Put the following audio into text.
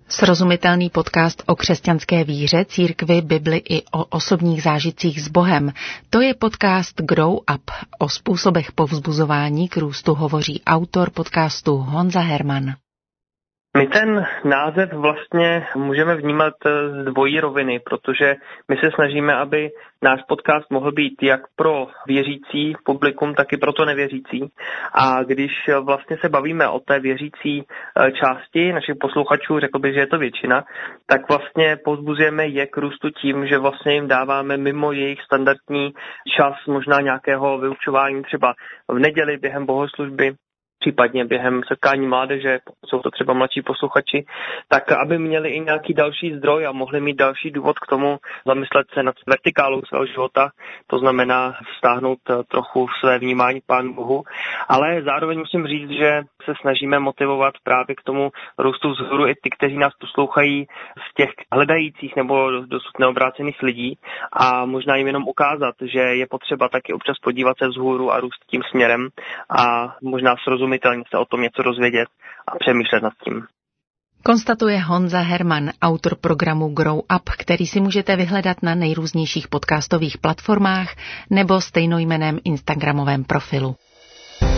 Srozumitelný podcast o křesťanské víře, církvi, Bibli i o osobních zážitcích s Bohem. To je podcast Grow Up. O způsobech povzbuzování k růstu hovoří autor podcastu Honza Herman. My ten název vlastně můžeme vnímat z dvojí roviny, protože my se snažíme, aby náš podcast mohl být jak pro věřící publikum, tak i pro to nevěřící. A když vlastně se bavíme o té věřící části našich posluchačů, řekl bych, že je to většina, tak vlastně povzbuzujeme je k růstu tím, že vlastně jim dáváme mimo jejich standardní čas možná nějakého vyučování třeba v neděli během bohoslužby, případně během setkání mládeže, jsou to třeba mladší posluchači, tak aby měli i nějaký další zdroj a mohli mít další důvod k tomu zamyslet se nad vertikálou svého života, to znamená vztáhnout trochu své vnímání k Pánu Bohu, ale zároveň musím říct, že se snažíme motivovat právě k tomu růstu vzhůru i ty, kteří nás poslouchají z těch hledajících nebo dosud neobrácených lidí a možná jim jenom ukázat, že je potřeba taky občas podívat se vzhůru a růst tím směrem a možná srozumitelně se o tom něco dozvědět a přemýšlet nad tím. Konstatuje Honza Herman, autor programu Grow Up, který si můžete vyhledat na nejrůznějších podcastových platformách nebo stejnojmenném instagramovém profilu.